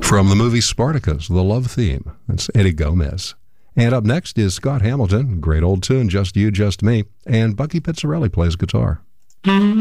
From the movie Spartacus, the love theme. That's Eddie Gomez. And up next is Scott Hamilton, great old tune, Just You, Just Me, and Bucky Pizzarelli plays guitar.